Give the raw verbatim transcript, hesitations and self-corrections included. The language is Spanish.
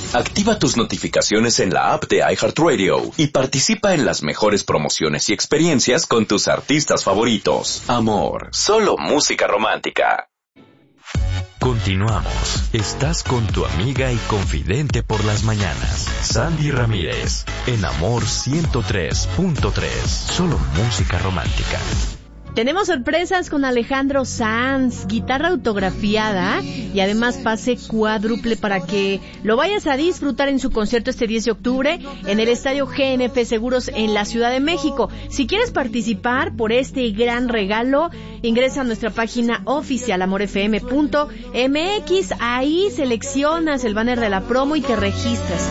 Activa tus notificaciones en la app de iHeartRadio y participa en las mejores promociones y experiencias con tus artistas favoritos. Amor, solo música romántica. Continuamos. Estás con tu amiga y confidente por las mañanas, Sandy Ramírez, en Amor ciento tres punto tres. Solo música romántica. Tenemos sorpresas con Alejandro Sanz, guitarra autografiada y además pase cuádruple para que lo vayas a disfrutar en su concierto este diez de octubre en el Estadio G N P Seguros en la Ciudad de México. Si quieres participar por este gran regalo, ingresa a nuestra página oficial amor f m punto m x, ahí seleccionas el banner de la promo y te registras.